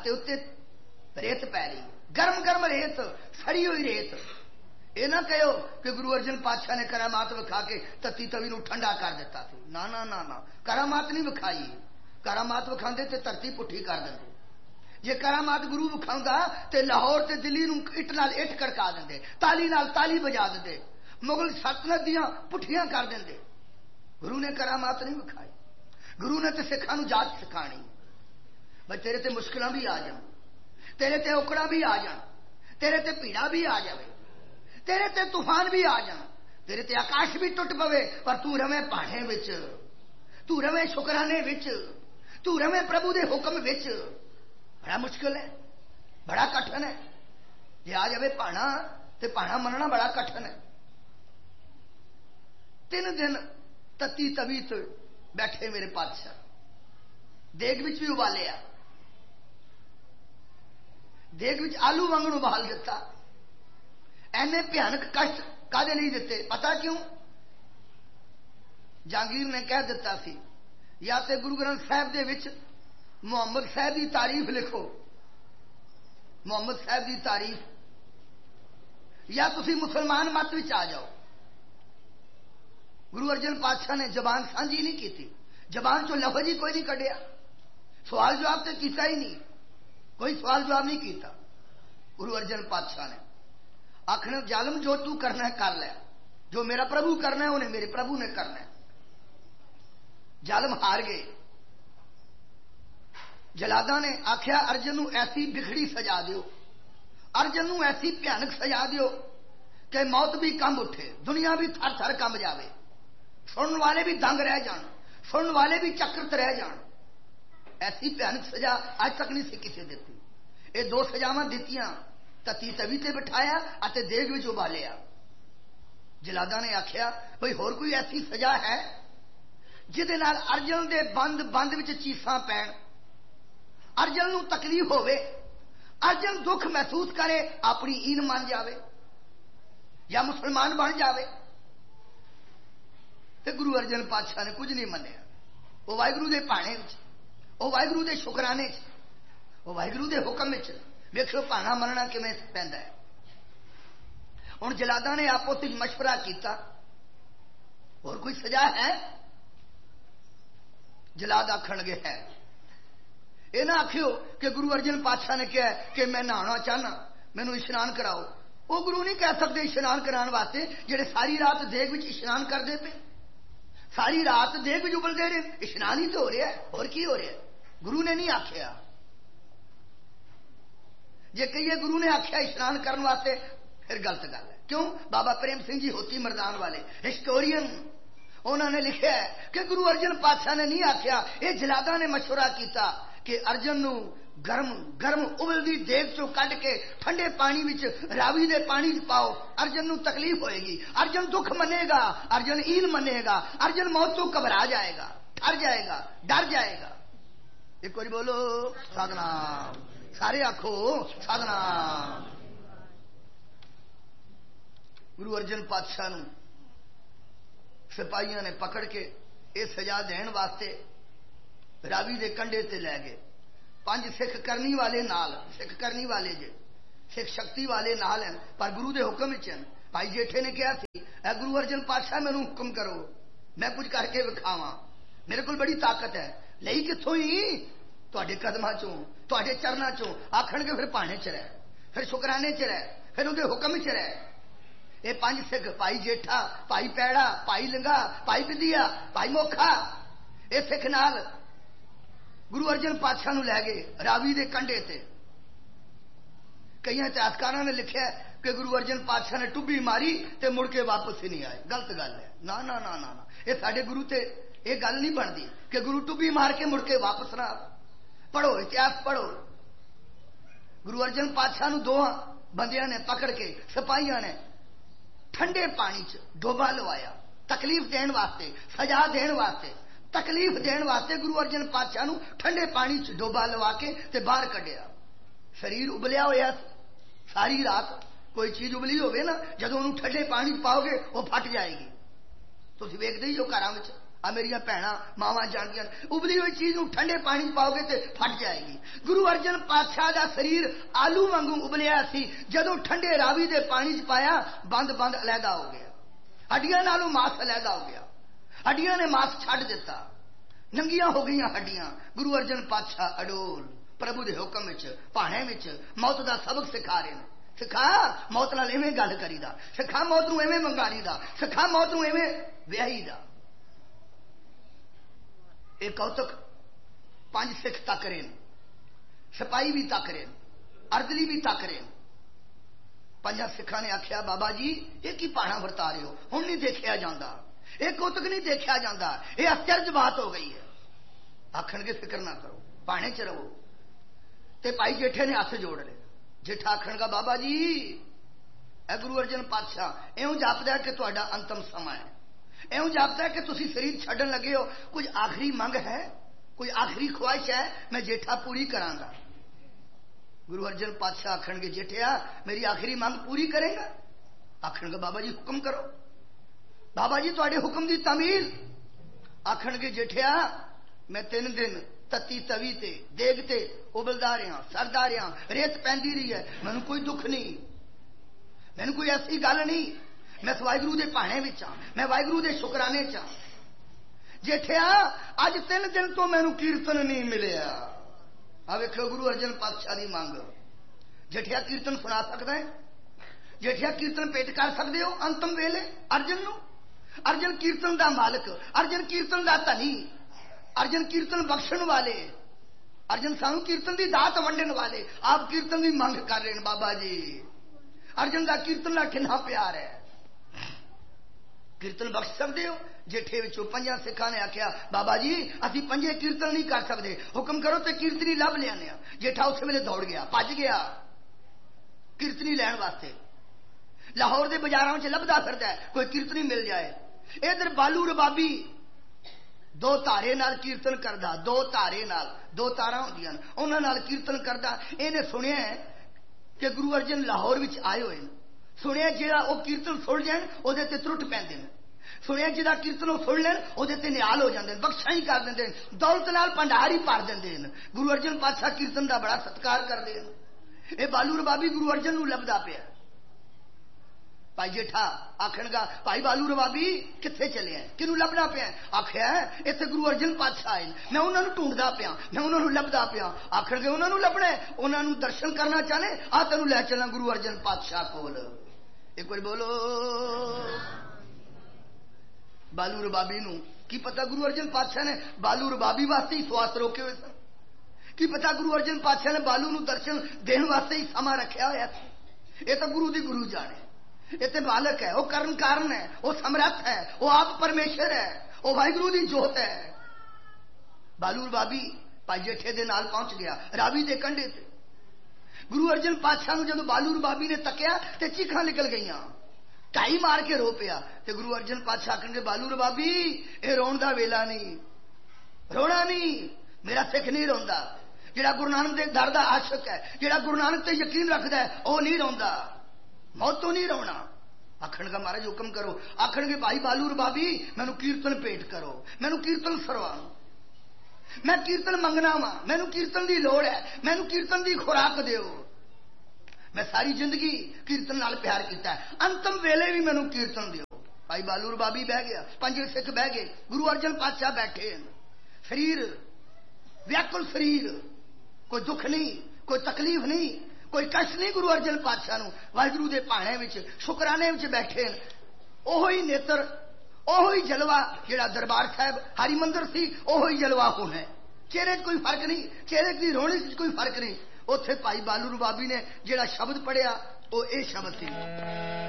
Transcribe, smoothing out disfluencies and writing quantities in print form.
उत्ते रेत पै रही, गर्म गर्म रेत, सड़ी हुई रेत। ये ना कहो कि गुरु अर्जन पातशाह ने करामात विखा के तत्ती तवी नूं ठंडा कर दिता सी। ना ना ना ना, करामात नहीं विखाई। करामात विखांदे ते धरती पुठी कर देंदे। जे करामात गुरु विखाउंदा ते लाहौर ते दिल्ली नूं इट नाल इट खड़का देंदे, ताली नाल ताली बजा देंदे, मुगल सल्तनत दियां पुठियां कर देंदे। गुरु ने करामात नहीं विखाई। गुरु ने तो सिखां नूं जाच सिखाणी, भाई तेरे ते मुश्किलां भी आ जाण, तेरे ते औकड़ां भी आ जाण, तेरे ते पीड़ा भी आ जावे, तेरे ते तूफान भी आ जाण, तेरे ते आकाश भी टुट पवे, पर तू रवें भाणे विच, तू रवें शुकराने विच, तू रवें प्रभु दे हुक्म विच। बड़ा मुश्किल है, बड़ा कठिन है। जे आ जावे भाणा ते भाणा मनना बड़ा कठिन है। 3 दिन तत्ती तवी तो बैठे मेरे पातशाह, देग विच भी उबालिया, देग विच आलू वांगण उबाल दिता। ऐने भयानक कष्ट कादे नहीं दिते, पता क्यों? जहांगीर ने कह दिता सी, या ते गुरु ग्रंथ साहब दे विच मुहम्मद साहब की तारीफ लिखो, मुहम्मद साहब की तारीफ, या तुसी मुसलमान मत विच आ जाओ। गुरु अर्जन पातशाह ने जबान सांझी नहीं की, जबान चो लफज ही कोई नहीं कढ़िया, सवाल जवाब तो किया ही नहीं, कोई सवाल जवाब नहीं किया। गुरु अर्जन पातशाह ने आखना, जालम जो तू करना है कर ले, जो मेरा प्रभु करना है उन्हें मेरे प्रभु ने करना है। जालम हार गए। जलादा ने आख्या, अर्जन नूं ऐसी बिखड़ी सजा दियो, अर्जन नूं ऐसी भयानक सजा दियो कि मौत भी कंब उठे, दुनिया भी थर थर कंब जावे, सुनने वाले भी दंग रह जान, सुनने वाले भी चक्रत रह जान। ऐसी भयानक सजा आज तक नहीं सी किसी देती। ये 2 सजावां दित्तियां, तत्ती तवी ते बिठाया अते देग विच उबालिया। जलादा ने आख्या, भाई होर कोई ऐसी सजा है जिहदे नाल अर्जन दे बंद बंद विच चीसां पैण, अर्जन नूं तकलीफ होवे, अर्जन दुख महसूस करे, अपनी ईन मान जावे या मुसलमान बन जावे। ते गुरु अर्जन पातशाह ने कुछ नहीं मन्निया। वो वाहिगुरू दे भाणे विच, वो वाहिगुरू दे शुकराने च, वो वाहिगुरू दे हुक्म विच वेखो भाणा मनना किवें पैंदा है। हुण जलादा ने आपस विच मशवरा कीता, और कोई सजा है? जलाद आखण लगे है। ये ना आखियो कि गुरु अर्जन पातशाह ने कहा कि मैं नहाना चाहना, मैनू इशनान कराओ। वो गुरु नहीं कह सकते इशनान कराने वास्ते जेड़े सारी रात देग विच इशनान करते पे, सारी रात देग विच उबलते रहे, इशनान ही तो हो रहा है, और की हो रहा है? गुरु ने नहीं आख्या। जे कहिए गुरु ने आख्या इशनान करने वास्ते, फिर गलत गल है। क्यों? बाबा प्रेम सिंह जी होती मरदान वाले हिस्टोरियन, उन्होंने लिखा है कि गुरु अर्जन पातशाह ने नहीं आख्या, ये जलादा ने मशवरा किया कि अर्जन नूं गर्म गर्म उबलदी देग चो कढ़ के ठंडे पानी विच रावी दे पानी च पाओ, अर्जन नूं तकलीफ होएगी, अर्जन दुख मनेगा, अर्जन ईन मनेगा, अर्जन मौत तो घबरा जाएगा, ठर जाएगा, डर जाएगा। एक बार बोलो सतनाम, सारे आखो सतनाम। गुरु अर्जन पातशाह नूं सिपाहियों ने पकड़ के ये सजा देने वास्ते रावी दे कंडे ते लै गए। 5 सिख करनी वाले नाल, सिख करनी वाले जे सिख शक्ति वाले नाल हैं, पर गुरु दे हुक्म विच हैं। भाई जेठे ने कहा सी, ऐ गुरु अर्जन पातशाह मैनू हुक्म करो, मैं कुछ करके विखावां, मेरे को बड़ी ताकत है। लई कित्थों ही? तुहाडे कदमां चों, तुहाडे चरनां चों। आखणगे फिर भाणे च रह, फिर शुकराने च रह, फिर उहदे हुक्म च रह। ये 5 सिख, भाई जेठा, भाई पैड़ा, भाई लिंगा, भाई बिदिया, भाई मोखा, ये सिख नाल गुरु अर्जन पातशाह नूं लै गए रावी दे कंढे ते। कई इतिहासकारों ने लिखा कि गुरु अर्जन पातशाह ने टुब्बी मारी ते मुड़ के वापस ही नहीं आए। गलत गल है। ना ना ना ना ना, ये साडे गुरु ते ये गल नहीं बनती कि गुरु टुब्बी मार के मुड़ के वापस ना। पढ़ो इतिहास पढ़ो। गुरु अर्जन पातशाह नूं 2 बंदियां ने पकड़ के सिपाहियों ने ठंडे पानी च डोबा लवाया, तकलीफ देने वास्ते, सजा देने वास्ते, तकलीफ देने वास्ते गुरु अर्जन पातशाह नूं ठंडे पानी च डोबा लवा के ते बाहर कढ़िया। शरीर उबलिया होया सारी रात, कोई चीज उबली होवे ना, जदों उन्होंने ठंडे पानी च पाओगे वो फट जाएगी। तुसीं वेखदे ही हो घरां विच آ میری بھن ماواں جانਦੀਆਂ ابلی ہوئی چیز ٹھنڈے پانی پاؤ گے تو پھٹ جائے گی. گرو ارجن پادشاہ دا شریر آلو وانگوں ابلیا سی, جدوں ٹھنڈے راوی دے پانی چ پایا بند بند علیحدہ ہو گیا, ہڈیاں نالوں ماس علیحدہ ہو گیا, ہڈیاں نے ماس چھڈ دیتا, ننگیاں ہو گئی ہڈیاں. گرو ارجن پادشاہ اڈول پربھو دے حکم وچ پانے وچ موت دا سبق سکھا رہے ہیں. سکھا موت نال ایویں گل کری دا, سکھا موت نو ایویں منگاری دا, سکھا موت نو ایویں ویاہی دا. ایک کوتک 5 سکھ تک رہے, سپاہی بھی تک رہے, اردلی بھی تک رہے. 5 سکھاں نے آخیا بابا جی یہ کی پانا ورتا رہے ہو, ہن نہیں دیکھا جاتا, ایک کوتک نہیں دیکھا جاتا, یہ اچرج بات ہو گئی ہے. آخن کے فکر نہ کرو پانے چ رہو. تے بھائی جیٹھے نے ہاتھ جوڑ لے. جیٹھا آخن گا بابا جی اے گرو ارجن پادشاہ ایوں جاپدا کہ تہاڈا انتم سما ہے, ایوں جاپتا ہے کہ تسی شریر چھڈن لگے ہو, کچھ آخری منگ ہے, کوئی آخری خواہش ہے, میں جیٹھا پوری کراں گا. گرو ارجن پادشاہ آخن گے جیٹھیا میری آخری منگ پوری کرے گا؟ آخن گے بابا جی حکم کرو. بابا جی تواڈے حکم دی تعمیل. آخن گے جیٹھیا میں 3 دن تتی توی تے دیگ تے ابلدا رہا, سڑدا رہا, ریت پیندی رہی ہے, مینوں کوئی دکھ نہیں, مینوں کوئی ایسی گل نہیں, میں واحگرو دے پانے وچ ہاں, میں واحگرو دے شکرانے چ ہاں. جیٹھیا اج 3 دن تو مینوں کیرتن نہیں ملیا. آ ویکھو گرو ارجن پادشاہ دی مانگ. جیٹھیا کیرتن سنا سکدا ہے؟ جیٹھیا کیرتن پیٹ کر سکدے ہو انتم ویلے ارجن نو؟ ارجن کیرتن دا مالک, ارجن کیرتن دا دھنی, ارجن کیرتن بخشن والے, ارجن سانو کیرتن دی دات ونڈن والے. آپ کیرتن دی مانگ کر رہے ہیں بابا جی. ارجن دا کیرتن دا کنا پیار ہے. کیرتن بخش سکتے ہو؟ جیٹھے وچوں 5 سکھاں نے آخیا بابا جی اسی 5 کیرتن نہیں کر سکتے, حکم کرو تے کیرتنی لب لیا. جیٹھا اس ویلے دوڑ گیا, بھج گیا کیرتنی لین واسطے. لاہور دے بازاراں وچ لبدا پھردا ہے کوئی کیرتنی مل جائے. ادھر بالو ربابی 2 تارے نال کیرتن کردا, 2 تارے نال, 2 تاراں ہوندیاں انہاں نال کیرتن کردا. اینے سنیا ہے کہ گرو ارجن لاہور وچ آئے ہوئے, سنیا جہاں وہ کیرتن سن جان وہ ترٹ پہ, سنیا جہاں کیرتن وہ سن لین وہ نیال ہو جاتے, بخشا ہی کر دیں, دولت نال بھنڈار ہی بھر دیں. گرو ارجن پادشاہ کیرتن دا بڑا ستکار کرتے ہیں. یہ بالو ربابی گرو ارجن نو لبدا پیا. بھائی جیٹھا آخن گا بھائی بالو ربابی کتنے چلے ہیں, کنوں لبنا پیا؟ آخیا اتنے گرو ارجن پادشاہ آئے, میں انہوں نے ڈھونڈتا پیا, میں انہوں نے لبدا پیا. آخر گے انہوں نے لبنا ہے, انہوں نے درشن کرنا چاہنے, آ تینوں لے چلنا گرو ارجن پادشاہ کول. ایک بار بولو. بالو ربابی نو کی پتا گرو ارجن پادشاہ نے بالو ربابی واسطے ہی سواس روکے ہوئے سن, کی پتا گرو ارجن پادشاہ نے بالو نو درشن دین واسطے ہی سما رکھیا ہوا. یہ تو گرو دی گرو جانے. یہ تو مالک ہے, وہ کرن کارن ہے, وہ سمرتھ ہے, وہ آپ پرمیشر ہے, وہ واحگرو دی جوت ہے. بالو ربابی بھائی جیٹھے دے نال پہنچ گیا راوی دے کنڈے تے. گرو ارجن پادشاہ نو جدو بالو ربابی نے تکیا تے چیخاں نکل گئیاں, ٹائی مار کے رو پیا. تے گرو ارجن پادشاہ آخر گے بالو ربابی اے رون دا ویلا نہیں, رونا نہیں, میرا سکھ نہیں روندا. جڑا گرو نانک دے در دا عاشق ہے, جڑا گرو نانک تے یقین رکھدا ہے وہ نہیں روندا, موت تو نہیں رونا. آخر گا مہاراج حکم کرو. آخر گے بھائی بالو ربابی مینو کیرتن پیٹ کرو, مینو کیرتن سروا, میں کیرتن منگنا وا, مینو کیرتن دی لوڑ ہے, مینو کیرتن دی خوراک دیو. میں ساری زندگی کیرتن نال پیار کیتا ہے, انتم ویلے بھی مینو کیرتن دیو. بھائی بالو ربابی بہ گیا, 5 سکھ بہ گئے, گرو ارجن پادشاہ بیٹھے, شریر ویاکل شریر, کوئی دکھ نہیں, کوئی تکلیف نہیں, کوئی کشٹ نہیں. گرو ارجن پادشاہ نو واحگرو دے پانے وچ شکرانے وچ بیٹھے, اوہی نیتر, اوہی جلوہ جڑا دربار صاحب ہری مندر سی, اوہی جلوہ ہن ہے. چہرے کوئی فرق نہیں, چہرے کی رونی کوئی فرق نہیں. اوتھے بھائی بالو ربابی نے جڑا شبد پڑھیا وہ اے شبد سی.